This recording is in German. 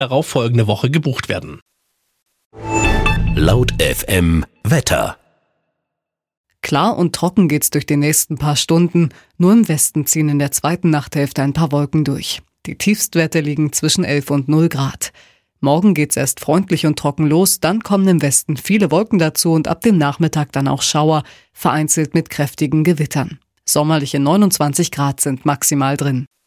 darauffolgende Woche gebucht werden. Laut FM Wetter. Klar und trocken geht's durch die nächsten paar Stunden. Nur im Westen ziehen in der zweiten Nachthälfte ein paar Wolken durch. Die Tiefstwerte liegen zwischen 11 und 0 Grad. Morgen geht's erst freundlich und trocken los, dann kommen im Westen viele Wolken dazu und ab dem Nachmittag dann auch Schauer, vereinzelt mit kräftigen Gewittern. Sommerliche 29 Grad sind maximal drin.